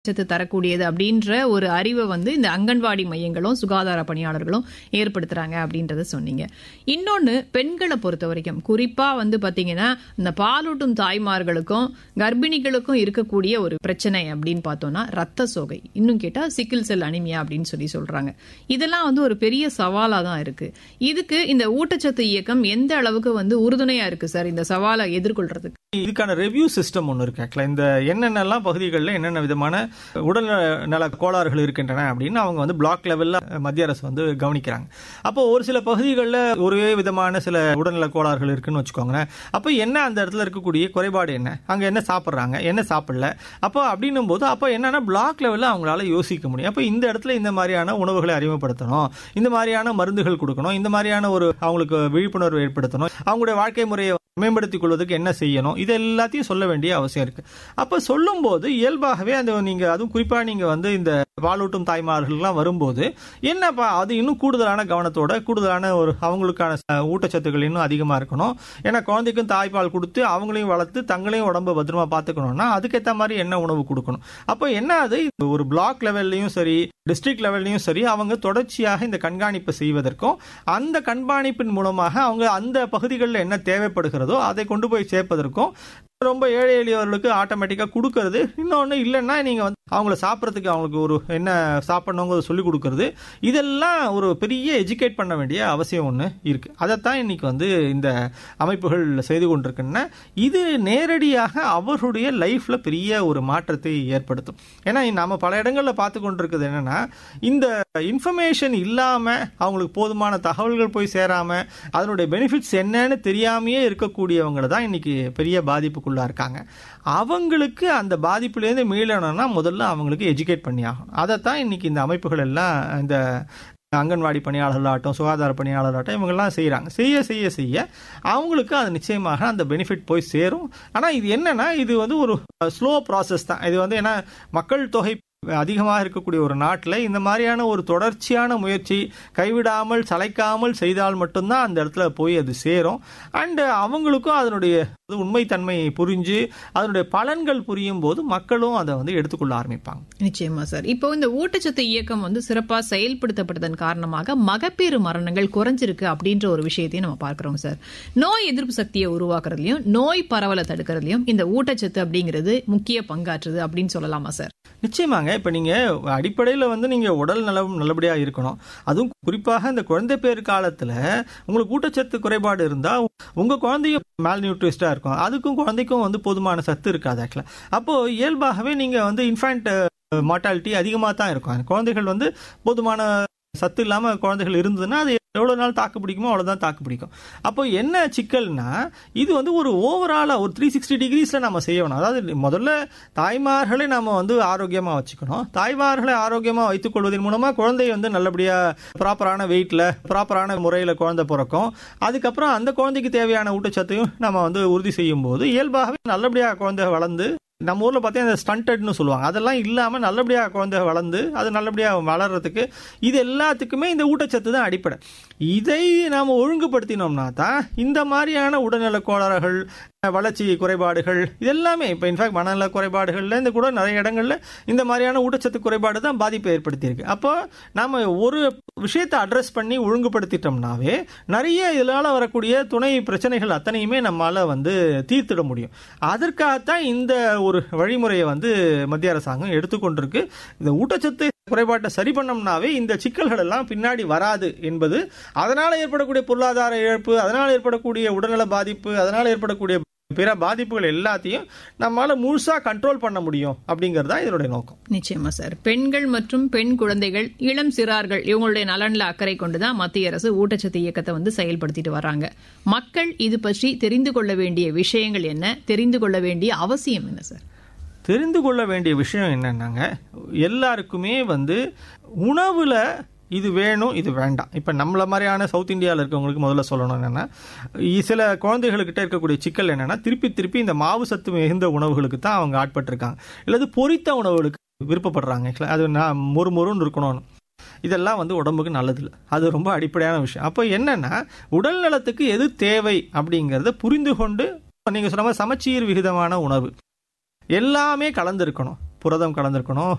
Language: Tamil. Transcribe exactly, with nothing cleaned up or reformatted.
சத்து தரக்கூடியது அப்படின்ற ஒரு அறிவை வந்து இந்த அங்கன்வாடி மையங்களும் சுகாதார பணியாளர்களும் ஏற்படுத்துறாங்க அப்படின்றத சொன்னீங்க. இன்னொன்னு, பெண்களை பொறுத்த வரைக்கும் குறிப்பா வந்து பாத்தீங்கன்னா இந்த பாலூட்டும் தாய்மார்களுக்கும் கர்ப்பிணிகளுக்கும் இருக்கக்கூடிய ஒரு பிரச்சனை அப்படின்னு பார்த்தோம்னா ரத்த சோகை, இன்னும் கேட்டா சிக்கிள் செல் அனிமியா அப்படின்னு சொல்லி சொல்றாங்க. இதெல்லாம் வந்து ஒரு பெரிய சவாலா தான் இருக்கு. இதுக்கு இந்த ஊட்டச்சத்து இயக்கம் எந்த அளவுக்கு வந்து உறுதுணையா இருக்கு சார் இந்த சவாலை எதிர்கொள்றதுக்கு? இதுக்கான ரிவ்யூ சிஸ்டம் ஒன்று இருக்கு. இந்த என்னென்னலாம் பகுதிகளில் என்னென்ன விதமான உடல் நல கோளாறுகள் இருக்கின்றன அப்படின்னு அவங்க வந்து பிளாக் லெவல்ல மத்திய அரசு வந்து கவனிக்கிறாங்க. அப்போ ஒரு சில பகுதிகளில் ஒரே விதமான சில உடல்நல கோளாறுகள் இருக்குன்னு வச்சுக்கோங்களேன். அப்போ என்ன அந்த இடத்துல இருக்கக்கூடிய குறைபாடு என்ன, அங்க என்ன சாப்பிட்றாங்க, என்ன சாப்பிடல, அப்போ அப்படின்னும் போது அப்போ என்னன்னா பிளாக் லெவல்ல அவங்களால யோசிக்க முடியும். அப்போ இந்த இடத்துல இந்த மாதிரியான உணவுகளை அறிமுகப்படுத்தணும், இந்த மாதிரியான மருந்துகள் கொடுக்கணும், இந்த மாதிரியான ஒரு அவங்களுக்கு விழிப்புணர்வு ஏற்படுத்தணும், அவங்களுடைய வாழ்க்கை முறையை மேம்படுத்திக் கொள்வதற்கு என்ன செய்யணும், இது எல்லாத்தையும் சொல்ல வேண்டிய அவசியம் இருக்கு. அப்ப சொல்லும் போது இயல்பாகவே அந்த நீங்க அதுவும் குறிப்பா நீங்க வந்து இந்த பாலூட்டும் தாய்மார்கள்லாம் வரும்போது என்னப்பா அது இன்னும் கூடுதலான கவனத்தோட கூடுதலான ஒரு அவங்களுக்கான ஊட்டச்சத்துக்கள் இன்னும் அதிகமா இருக்கணும். ஏன்னா குழந்தைக்கும் தாய்ப்பால் கொடுத்து அவங்களையும் வளர்த்து தங்களையும் உடம்பு பத்திரமா பாத்துக்கணும்னா அதுக்கேற்ற மாதிரி என்ன உணவு கொடுக்கணும். அப்போ என்ன அது ஒரு பிளாக் லெவல்லையும் சரி டிஸ்ட்ரிக்ட் லெவல்லையும் சரி அவங்க தொடர்ச்சியாக இந்த கண்காணிப்பு செய்வதற்கும் அந்த கண்காணிப்பின் மூலமாக அவங்க அந்த பகுதிகளில் என்ன தேவைப்படுகிறதோ அதை கொண்டு போய் சேர்ப்பதற்கும் ரொம்ப ஏழை எளியவர்களுக்கு ஆட்டோமேட்டிக்கா கொடுக்கறது. இன்னொன்னு இல்லைன்னா நீங்க வந்து அவங்கள சாப்பிட்றதுக்கு அவங்களுக்கு ஒரு என்ன சாப்பிடணுங்கிறத சொல்லி கொடுக்கறது, இதெல்லாம் ஒரு பெரிய எஜுகேட் பண்ண வேண்டிய அவசியம் ஒன்று இருக்கு. அதைத்தான் இன்னைக்கு வந்து இந்த அமைப்புகள் செய்து கொண்டிருக்குன்னா இது நேரடியாக அவர்களுடைய லைஃப்ல பெரிய ஒரு மாற்றத்தை ஏற்படுத்தும். ஏன்னா நாம பல இடங்கள்ல பார்த்து கொண்டிருக்கிறது என்னன்னா இந்த இன்ஃபர்மேஷன் இல்லாம அவங்களுக்கு போதுமான தகவல்கள் போய் சேராம அதனுடைய பெனிஃபிட்ஸ் என்னன்னு தெரியாமையே இருக்கக்கூடியவங்க தான் இன்னைக்கு பெரிய பாதிப்புக்குள்ள இருக்காங்க. அவங்களுக்கு அந்த பாதிப்புலேருந்து மீளணும்னா முதல்ல அவங்களுக்கு எஜுகேட் பண்ணி ஆகணும். அதைத்தான் இன்னைக்கு இந்த அமைப்புகள் எல்லாம் இந்த அங்கன்வாடி பணியாளர்களாகட்டும் சுகாதார பணியாளர்களாகட்டும் இவங்கெல்லாம் செய்யறாங்க. செய்ய செய்ய செய்ய அவங்களுக்கு அது நிச்சயமாக அந்த பெனிஃபிட் போய் சேரும். ஆனா இது என்னன்னா இது வந்து ஒரு ஸ்லோ ப்ராசஸ் தான். இது வந்து ஏன்னா மக்கள் தொகை அதிகமாக இருக்கக்கூடிய ஒரு நாட்டில் இந்த மாதிரியான ஒரு தொடர்ச்சியான முயற்சி கைவிடாமல் சளைக்காமல் செய்தால் மட்டும்தான் அந்த இடத்துல போய் அது சேரும். அண்ட் அவங்களுக்கும் அதனுடைய உண்மைத்தன்மை புரிஞ்சு அதனுடைய பலன்கள் புரியும் போது மக்களும் அதை வந்து எடுத்துக்கொள்ள ஆரம்பிப்பாங்க. நிச்சயமா சார். இப்போ இந்த ஊட்டச்சத்து இயக்கம் வந்து சிறப்பாக செயல்படுத்தப்பட்டதன் காரணமாக மகப்பேறு மரணங்கள் குறைஞ்சிருக்கு அப்படின்ற ஒரு விஷயத்தையும் நம்ம பார்க்கிறோம் சார். நோய் எதிர்ப்பு சக்தியை உருவாக்குறதுலயும் நோய் பரவலை தடுக்கிறதுலயும் இந்த ஊட்டச்சத்து அப்படிங்கிறது முக்கிய பங்காற்றுது அப்படின்னு சொல்லலாமா சார்? நிச்சயமாங்க. இப்ப நீங்க அடிப்படையில வந்து நீங்க உடல் நலம் நல்லபடியா இருக்கணும். அதுவும் குறிப்பாக இந்த குழந்தை பேர் காலத்துல உங்களுக்கு ஊட்டச்சத்து குறைபாடு இருந்தா உங்க குழந்தையும் மேல் நியூட்ரிஸ்டா இருக்கும், அதுக்கும் குழந்தைக்கும் வந்து போதுமான சத்து இருக்காது ஆக்சுவலா. அப்போ இயல்பாகவே நீங்க வந்து இன்ஃபேன்ட் மார்டாலிட்டி அதிகமா தான் இருக்கும். குழந்தைகள் வந்து போதுமான சத்து இல்லாம குழந்தைகள் இருந்ததுன்னா அது எவ்வளவு நாள் தாக்கு பிடிக்குமோ அவ்வளவுதான் தாக்கு பிடிக்கும். அப்போ என்ன சிக்கல்னா இது வந்து ஒரு ஓவராலா ஒரு த்ரீ சிக்ஸ்டி டிகிரிஸ்ல நம்ம செய்யணும். அதாவது முதல்ல தாய்மார்களை நாம வந்து ஆரோக்கியமா வச்சுக்கணும். தாய்மார்களை ஆரோக்கியமா வைத்துக் கொள்வதன் மூலமா குழந்தை வந்து நல்லபடியா ப்ராப்பரான வெயிட்ல ப்ராப்பரான முறையில குழந்தை பிறக்கும். அதுக்கப்புறம் அந்த குழந்தைக்கு தேவையான ஊட்டச்சத்தையும் நம்ம வந்து உறுதி செய்யும் போது இயல்பாகவே நல்லபடியா குழந்தை வளர்ந்து நம்ம ஊர்ல பார்த்தீங்கன்னா ஸ்டண்டட்னு சொல்லுவாங்க, அதெல்லாம் இல்லாம நல்லபடியா குழந்தை வளர்ந்து அது நல்லபடியா வளர்றதுக்கு இது எல்லாத்துக்குமே இந்த ஊட்டச்சத்து தான் அடிப்படை. இதை நாம ஒழுங்குபடுத்தினோம்னா தான் இந்த மாதிரியான உடல்நல கோளாறுகள் வளர்ச்சி குறைபாடுகள் இதெல்லாமே இப்போ இன்ஃபேக்ட் மனநல குறைபாடுகள்ல இந்த கூட நிறைய இடங்கள்ல இந்த மாதிரியான ஊட்டச்சத்து குறைபாடு தான் பாதிப்பை ஏற்படுத்தியிருக்கு. அப்போ நாம ஒரு விஷயத்தை அட்ரஸ் பண்ணி ஒழுங்குபடுத்திட்டோம்னாவே நிறைய இதனால வரக்கூடிய துணை பிரச்சனைகள் அத்தனையுமே நம்மளால வந்து தீர்த்திட முடியும். அதற்காகத்தான் இந்த ஒரு வழிமுறையை வந்து மத்திய அரசாங்கம் எடுத்துக்கொண்டிருக்கு. இந்த ஊட்டச்சத்து குறைபாட்டை சரி பண்ணோம்னாவே இந்த சிக்கல்கள் எல்லாம் பின்னாடி வராது என்பது, அதனால ஏற்படக்கூடிய பொருளாதார இழப்பு, அதனால ஏற்படக்கூடிய உடல்நல பாதிப்பு, அதனால ஏற்படக்கூடிய பிற பாதிப்புகள் எல்லாத்தையும் நம்மளால முழுசா கண்ட்ரோல் பண்ண முடியும் அப்படிங்கறதா இதனுடைய நோக்கம். நிச்சயமா சார். பெண்கள் மற்றும் பெண் குழந்தைகள், இளம் சிறார்கள் இவங்களுடைய நலன்ல அக்கறை கொண்டுதான் மத்திய அரசு ஊட்டச்சத்து இயக்கத்தை வந்து செயல்படுத்திட்டு வராங்க. மக்கள் இது பற்றி தெரிந்து கொள்ள வேண்டிய விஷயங்கள் என்ன, தெரிந்து கொள்ள வேண்டிய அவசியம் என்ன சார்? தெரிந்து கொள்ள வேண்டிய விஷயம் என்னன்னாங்க, எல்லாருக்குமே வந்து உணவுல இது வேணும் இது வேண்டாம். இப்போ நம்மள மாதிரியான சவுத் இந்தியாவில் இருக்கவங்களுக்கு முதல்ல சொல்லணும் என்னன்னா சில குழந்தைகளுக்கிட்ட இருக்கக்கூடிய சிக்கல் என்னன்னா திருப்பி திருப்பி இந்த மாவு சத்து மிகுந்த உணவுகளுக்கு தான் அவங்க ஆட்பட்டிருக்காங்க, இல்லது பொரித்த உணவுகளுக்கு விருப்பப்படுறாங்க. அது நான் மொறு மொறுன்னு இருக்கணும்னு, இதெல்லாம் வந்து உடம்புக்கு நல்லது இல்லை. அது ரொம்ப அடிப்படையான விஷயம். அப்போ என்னன்னா உடல் நலத்துக்கு எது தேவை அப்படிங்கறத புரிந்து கொண்டு நீங்க சொன்ன மாதிரி சமச்சீர் விகிதமான உணவு எல்லாமே கலந்துருக்கணும். புரதம் கலந்துருக்கணும்,